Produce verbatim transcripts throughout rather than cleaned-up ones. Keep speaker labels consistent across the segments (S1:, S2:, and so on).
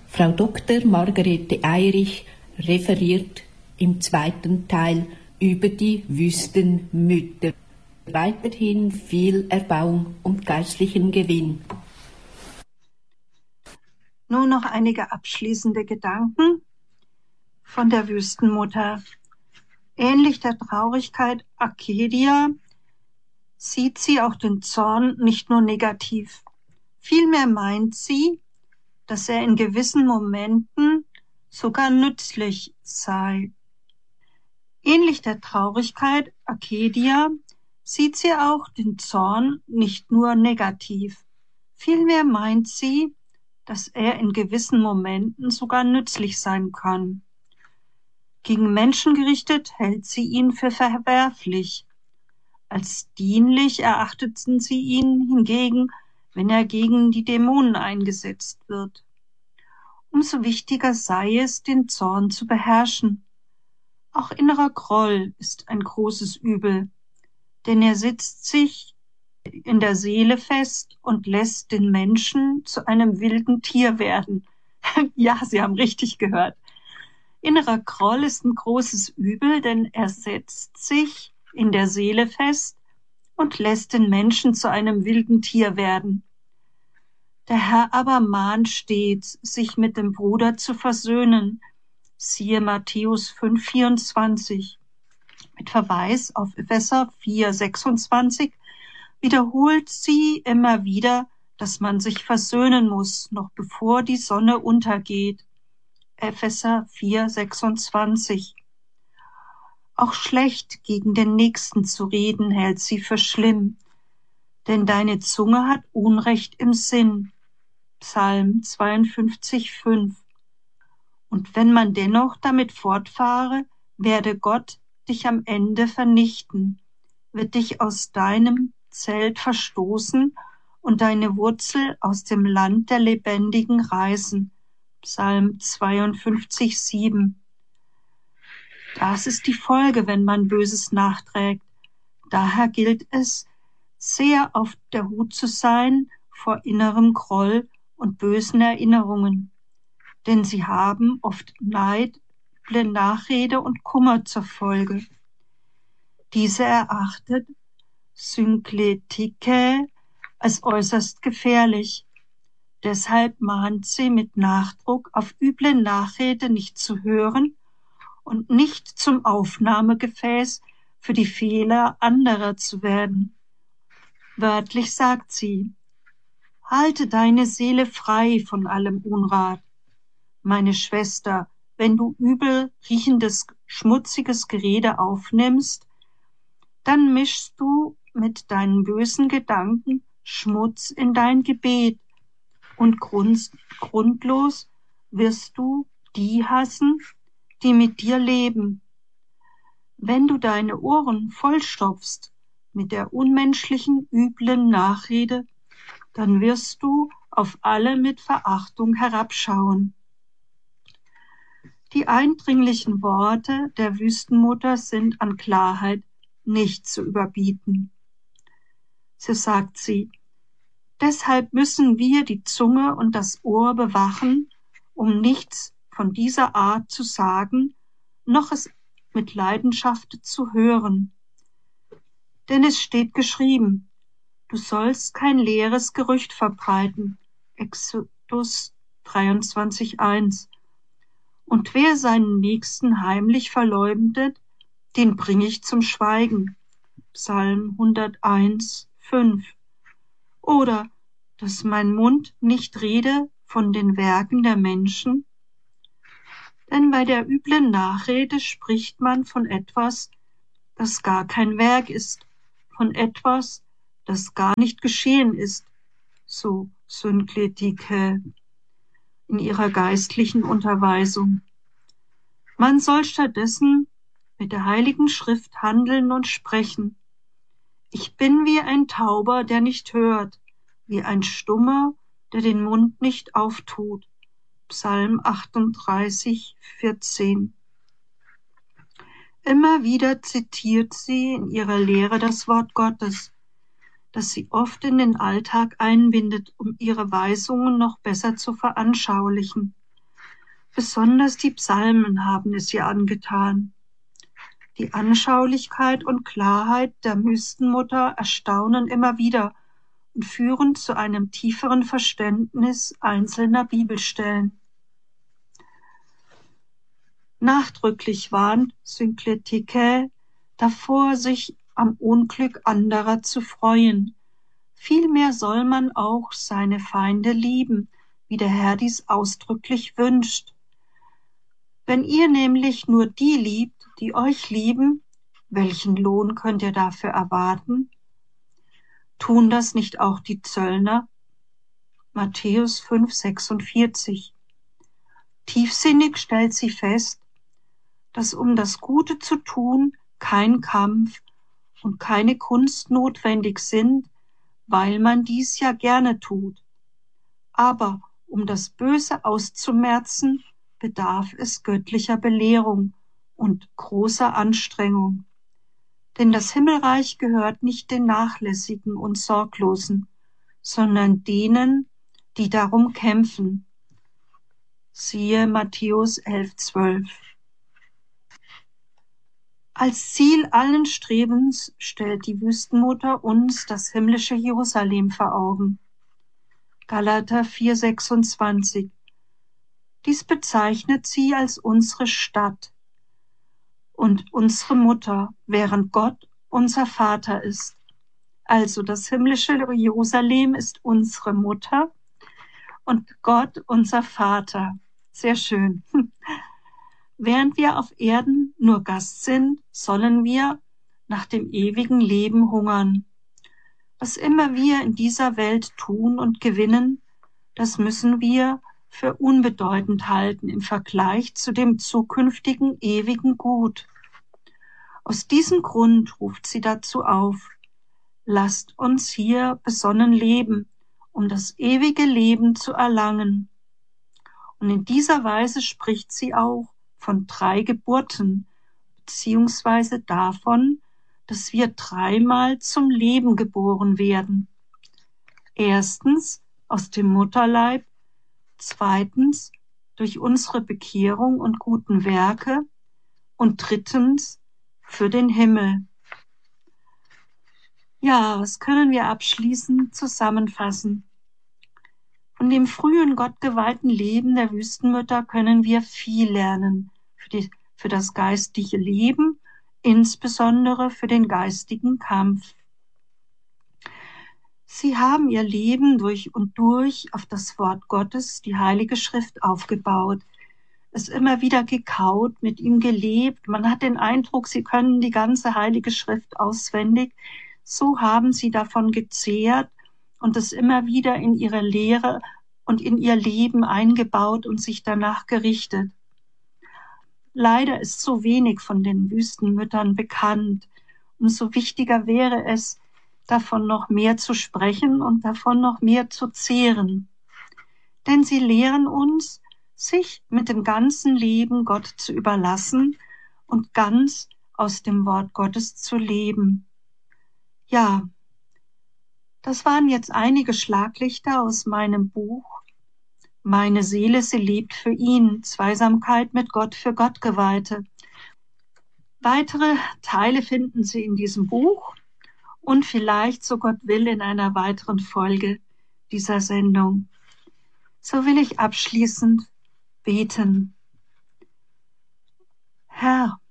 S1: Frau Doktor Margarete Eirich referiert im zweiten Teil über die Wüstenmütter. Weiterhin viel Erbauung und geistlichen Gewinn.
S2: Nun noch einige abschließende Gedanken von der Wüstenmutter. Ähnlich der Traurigkeit Arcadia sieht sie auch den Zorn nicht nur negativ. Vielmehr meint sie, dass er in gewissen Momenten sogar nützlich sei. Ähnlich der Traurigkeit Arcadia sieht sie auch den Zorn nicht nur negativ. Vielmehr meint sie, dass er in gewissen Momenten sogar nützlich sein kann. Gegen Menschen gerichtet hält sie ihn für verwerflich. Als dienlich erachteten sie ihn hingegen, wenn er gegen die Dämonen eingesetzt wird. Umso wichtiger sei es, den Zorn zu beherrschen. Auch innerer Groll ist ein großes Übel, denn er sitzt sich in der Seele fest und lässt den Menschen zu einem wilden Tier werden. Ja, Sie haben richtig gehört. Innerer Groll ist ein großes Übel, denn er setzt sich in der Seele fest und lässt den Menschen zu einem wilden Tier werden. Der Herr aber mahnt stets, sich mit dem Bruder zu versöhnen. Siehe Matthäus fünf vierundzwanzig. Mit Verweis auf Epheser vier sechsundzwanzig wiederholt sie immer wieder, dass man sich versöhnen muss, noch bevor die Sonne untergeht. Epheser vier sechsundzwanzig. Auch schlecht gegen den Nächsten zu reden, hält sie für schlimm, denn deine Zunge hat Unrecht im Sinn. Psalm zweiundfünfzig fünf. Und wenn man dennoch damit fortfahre, werde Gott dich am Ende vernichten, wird dich aus deinem Zelt verstoßen und deine Wurzel aus dem Land der Lebendigen reißen. Psalm zweiundfünfzig sieben. Das ist die Folge, wenn man Böses nachträgt. Daher gilt es, sehr auf der Hut zu sein vor innerem Groll und bösen Erinnerungen, denn sie haben oft Neid, Nachrede und Kummer zur Folge. Diese erachtet Synkletike als äußerst gefährlich. Deshalb mahnt sie mit Nachdruck, auf üble Nachrede nicht zu hören und nicht zum Aufnahmegefäß für die Fehler anderer zu werden. Wörtlich sagt sie: Halte deine Seele frei von allem Unrat. Meine Schwester, wenn du übel riechendes, schmutziges Gerede aufnimmst, dann mischst du mit deinen bösen Gedanken Schmutz in dein Gebet und grund, grundlos wirst du die hassen, die mit dir leben. Wenn du deine Ohren vollstopfst mit der unmenschlichen, üblen Nachrede, dann wirst du auf alle mit Verachtung herabschauen. Die eindringlichen Worte der Wüstenmutter sind an Klarheit nicht zu überbieten. So sagt sie: Deshalb müssen wir die Zunge und das Ohr bewachen, um nichts von dieser Art zu sagen, noch es mit Leidenschaft zu hören. Denn es steht geschrieben: Du sollst kein leeres Gerücht verbreiten. Exodus dreiundzwanzig eins. Und wer seinen Nächsten heimlich verleumdet, den bringe ich zum Schweigen. Psalm hunderteins fünf. Oder, dass mein Mund nicht rede von den Werken der Menschen. Denn bei der üblen Nachrede spricht man von etwas, das gar kein Werk ist, von etwas, das gar nicht geschehen ist, so Synkletike in ihrer geistlichen Unterweisung. Man soll stattdessen mit der Heiligen Schrift handeln und sprechen. Ich bin wie ein Tauber, der nicht hört, wie ein Stummer, der den Mund nicht auftut. Psalm achtunddreißig vierzehn. Immer wieder zitiert sie in ihrer Lehre das Wort Gottes, das sie oft in den Alltag einbindet, um ihre Weisungen noch besser zu veranschaulichen. Besonders die Psalmen haben es ihr angetan. Die Anschaulichkeit und Klarheit der Wüstenmutter erstaunen immer wieder und führen zu einem tieferen Verständnis einzelner Bibelstellen. Nachdrücklich warnt Synkletike davor, sich am Unglück anderer zu freuen. Vielmehr soll man auch seine Feinde lieben, wie der Herr dies ausdrücklich wünscht. Wenn ihr nämlich nur die liebt, die euch lieben, welchen Lohn könnt ihr dafür erwarten? Tun das nicht auch die Zöllner? Matthäus fünf sechsundvierzig. Tiefsinnig stellt sie fest, dass um das Gute zu tun kein Kampf und keine Kunst notwendig sind, weil man dies ja gerne tut. Aber um das Böse auszumerzen, bedarf es göttlicher Belehrung und großer Anstrengung. Denn das Himmelreich gehört nicht den Nachlässigen und Sorglosen, sondern denen, die darum kämpfen. Siehe Matthäus elf zwölf. Als Ziel allen Strebens stellt die Wüstenmutter uns das himmlische Jerusalem vor Augen. Galater vier sechsundzwanzig. Dies bezeichnet sie als unsere Stadt und unsere Mutter, während Gott unser Vater ist. Also das himmlische Jerusalem ist unsere Mutter und Gott unser Vater. Sehr schön. Während wir auf Erden nur Gast sind, sollen wir nach dem ewigen Leben hungern. Was immer wir in dieser Welt tun und gewinnen, das müssen wir für unbedeutend halten im Vergleich zu dem zukünftigen ewigen Gut. Aus diesem Grund ruft sie dazu auf: Lasst uns hier besonnen leben, um das ewige Leben zu erlangen. Und in dieser Weise spricht sie auch von drei Geburten, beziehungsweise davon, dass wir dreimal zum Leben geboren werden. Erstens aus dem Mutterleib, zweitens durch unsere Bekehrung und guten Werke und drittens für den Himmel. Ja, was können wir abschließend zusammenfassen? Von dem frühen gottgeweihten Leben der Wüstenmütter können wir viel lernen für, die, für das geistliche Leben, insbesondere für den geistigen Kampf. Sie haben ihr Leben durch und durch auf das Wort Gottes, die Heilige Schrift, aufgebaut, es immer wieder gekaut, mit ihm gelebt. Man hat den Eindruck, sie können die ganze Heilige Schrift auswendig. So haben sie davon gezehrt und es immer wieder in ihre Lehre und in ihr Leben eingebaut und sich danach gerichtet. Leider ist so wenig von den Wüstenmüttern bekannt. Umso wichtiger wäre es, davon noch mehr zu sprechen und davon noch mehr zu zehren. Denn sie lehren uns, sich mit dem ganzen Leben Gott zu überlassen und ganz aus dem Wort Gottes zu leben. Ja, das waren jetzt einige Schlaglichter aus meinem Buch Meine Seele, sie lebt für ihn, Zweisamkeit mit Gott für Gottgeweihte. Weitere Teile finden Sie in diesem Buch und vielleicht, so Gott will, in einer weiteren Folge dieser Sendung. So will ich abschließend beten. Herr,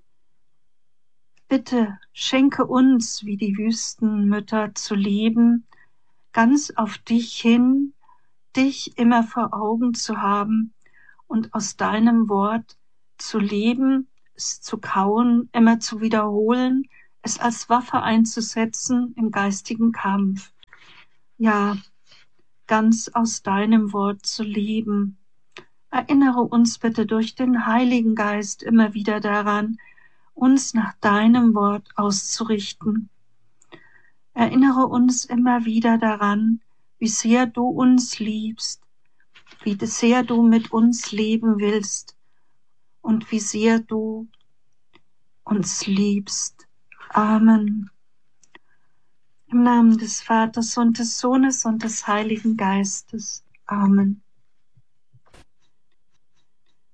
S2: bitte schenke uns, wie die Wüstenmütter, zu leben, ganz auf dich hin, dich immer vor Augen zu haben und aus deinem Wort zu leben, es zu kauen, immer zu wiederholen, es als Waffe einzusetzen im geistigen Kampf. Ja, ganz aus deinem Wort zu leben. Erinnere uns bitte durch den Heiligen Geist immer wieder daran, uns nach deinem Wort auszurichten. Erinnere uns immer wieder daran, wie sehr du uns liebst, wie sehr du mit uns leben willst und wie sehr du uns liebst. Amen. Im Namen des Vaters und des Sohnes und des Heiligen Geistes. Amen.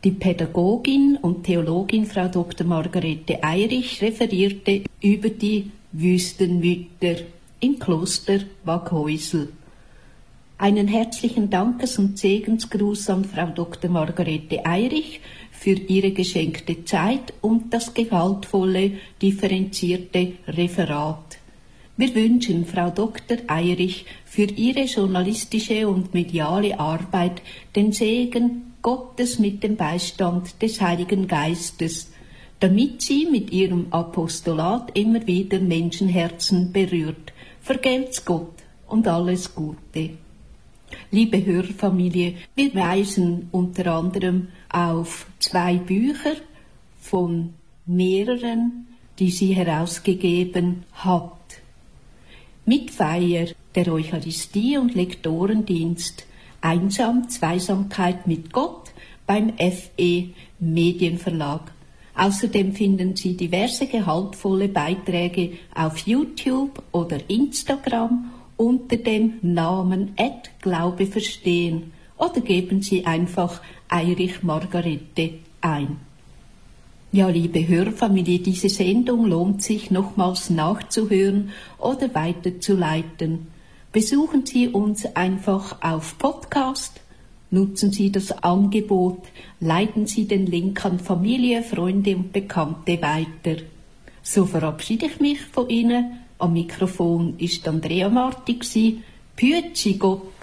S1: Die Pädagogin und Theologin Frau Doktor Margarete Eirich referierte über die Wüstenmütter im Kloster Waghäusel. Einen herzlichen Dankes- und Segensgruß an Frau Doktor Margarete Eirich für ihre geschenkte Zeit und das gehaltvolle, differenzierte Referat. Wir wünschen Frau Doktor Eirich für ihre journalistische und mediale Arbeit den Segen Gottes mit dem Beistand des Heiligen Geistes, damit sie mit ihrem Apostolat immer wieder Menschenherzen berührt. Vergelt's Gott und alles Gute. Liebe Hörfamilie, wir weisen unter anderem auf zwei Bücher von mehreren, die sie herausgegeben hat. Mitfeier der Eucharistie und Lektorendienst Einsam, Zweisamkeit mit Gott beim F E Medienverlag. Außerdem finden Sie diverse gehaltvolle Beiträge auf YouTube oder Instagram unter dem Namen at Glaube verstehen oder geben Sie einfach Eirich Margarete ein. Ja, liebe Hörfamilie, diese Sendung lohnt sich nochmals nachzuhören oder weiterzuleiten. Besuchen Sie uns einfach auf Podcast, nutzen Sie das Angebot, leiten Sie den Link an Familie, Freunde und Bekannte weiter. So verabschiede ich mich von Ihnen. Am Mikrofon ist Andrea Marti. Püetschi Gott.